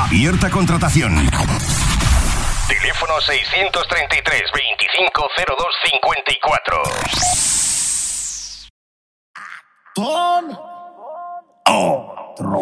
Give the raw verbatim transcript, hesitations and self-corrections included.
Abierta contratación. Teléfono seiscientos treinta y tres, veinticinco cero dos cincuenta y cuatro. Tom. Otro.